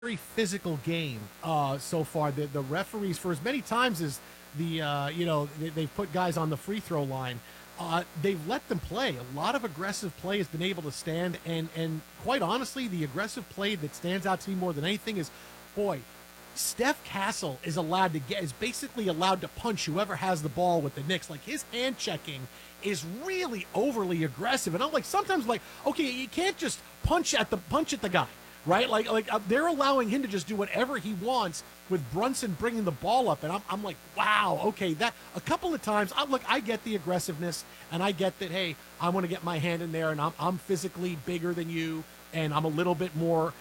very physical game so far. The referees, for as many times as they've put guys on the free throw line, they've let them play. A lot of aggressive play has been able to stand, and quite honestly, the aggressive play that stands out to me more than anything is, boy, Steph Castle is basically allowed to punch whoever has the ball with the Knicks. Like, his hand checking is really overly aggressive, and I'm like, sometimes like, okay, you can't just punch at the guy. Right, they're allowing him to just do whatever he wants with Brunson bringing the ball up, and I'm like, wow, okay. That a couple of times, I get the aggressiveness, and I get that. Hey, I want to get my hand in there, and I'm physically bigger than you, and I'm a little bit more.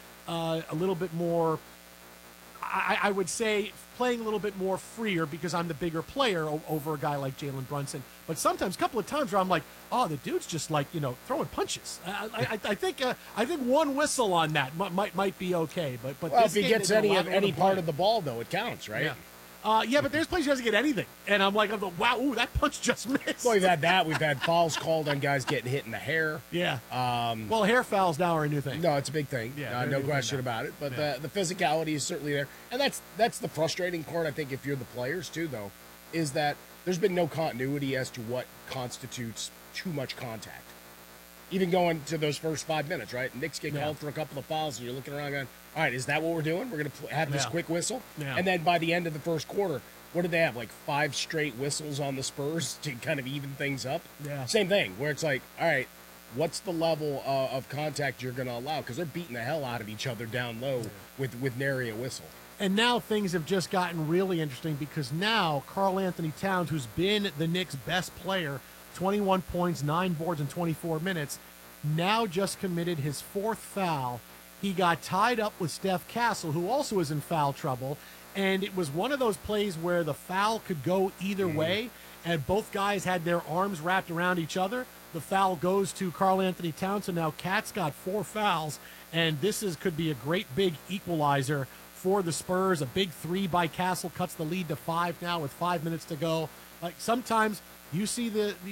I would say playing a little bit more freer because I'm the bigger player over a guy like Jalen Brunson. But sometimes, a couple of times where I'm like, oh, the dude's just like, throwing punches. I think one whistle on that might be okay. But well, if he gets any part of the ball, though, it counts, right? Yeah. But there's places he doesn't get anything, and I'm like, wow, ooh, that punch just missed. Well, we've had that. We've had fouls called on guys getting hit in the hair. Yeah. Well, hair fouls now are a new thing. No, it's a big thing. Yeah, no question about it. But the physicality is certainly there, and that's the frustrating part. I think if you're the players too, though, is that there's been no continuity as to what constitutes too much contact. Even going to those first 5 minutes, right? Knicks get called for a couple of fouls, and you're looking around going, all right, is that what we're doing? We're going to have this quick whistle? Yeah. And then by the end of the first quarter, what did they have, like 5 straight whistles on the Spurs to kind of even things up? Yeah. Same thing, where it's like, all right, what's the level of contact you're going to allow? Because they're beating the hell out of each other down low with nary a whistle. And now things have just gotten really interesting because now Karl-Anthony Towns, who's been the Knicks' best player, 21 points, 9 boards in 24 minutes, now just committed his 4th foul. He got tied up with Steph Castle, who also is in foul trouble, and it was one of those plays where the foul could go either way, and both guys had their arms wrapped around each other. The foul goes to Karl-Anthony Towns, so now Cat's got 4 fouls, and could be a great big equalizer for the Spurs. A big 3 by Castle cuts the lead to 5 now with 5 minutes to go. Like, sometimes you see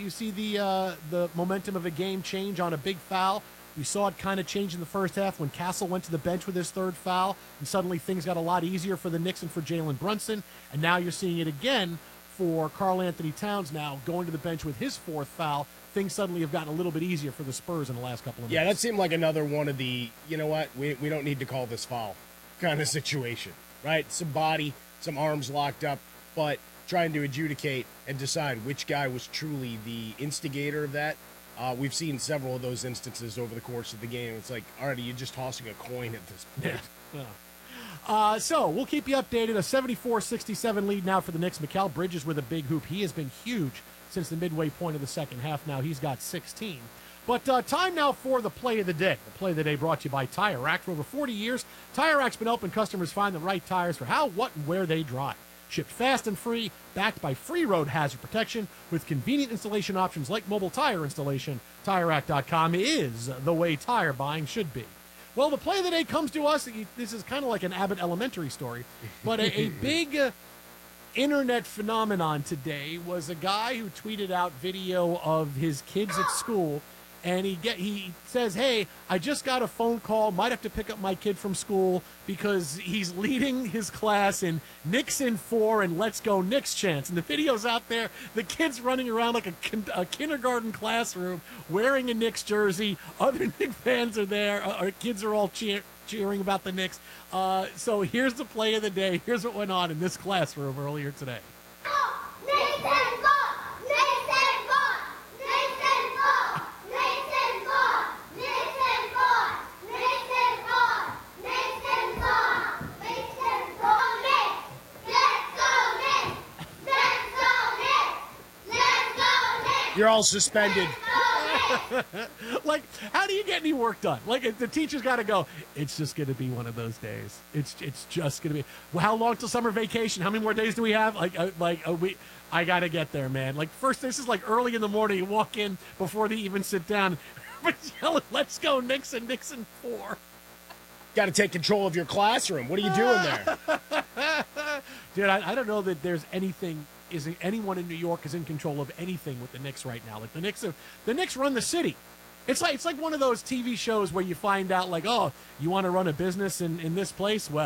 the momentum of a game change on a big foul. We saw it kind of change in the first half when Castle went to the bench with his 3rd foul, and suddenly things got a lot easier for the Knicks and for Jalen Brunson. And now you're seeing it again for Karl-Anthony Towns now going to the bench with his 4th foul. Things suddenly have gotten a little bit easier for the Spurs in the last couple of minutes. Yeah, that seemed like another one of the, you know what, we don't need to call this foul kind of situation, right? Some body, some arms locked up, but trying to adjudicate and decide which guy was truly the instigator of that. We've seen several of those instances over the course of the game. It's like, all right, you're just tossing a coin at this point. Yeah. So we'll keep you updated. A 74-67 lead now for the Knicks. Mikal Bridges with a big hoop. He has been huge since the midway point of the second half. Now he's got 16. But time now for the play of the day. The play of the day brought to you by Tire Rack. For over 40 years, Tire Rack's been helping customers find the right tires for how, what, and where they drive. Shipped fast and free, backed by free road hazard protection with convenient installation options like mobile tire installation. TireRack.com is the way tire buying should be. Well, the play of the day comes to us. This is kind of like an Abbott Elementary story, but a big internet phenomenon today was a guy who tweeted out video of his kids at school. And he says, hey, I just got a phone call, might have to pick up my kid from school because he's leading his class in Knicks in 4 and Let's Go Knicks chants. And the video's out there, the kid's running around like a kindergarten classroom wearing a Knicks jersey. Other Knicks fans are there. Our kids are all cheering about the Knicks. So here's the play of the day. Here's what went on in this classroom earlier today. You're all suspended. Like, how do you get any work done? Like, the teacher's got to go, it's just going to be one of those days. It's just going to be. Well, how long till summer vacation? How many more days do we have? I got to get there, man. Like, first, this is like early in the morning. You walk in before they even sit down. But yelling, let's go Knicks and 4. Got to take control of your classroom. What are you doing there? Dude, I don't know that there's anyone in New York is in control of anything with the Knicks right now. Like, the Knicks run the city. It's like one of those TV shows where you find out, like, oh, you want to run a business in this place? Well,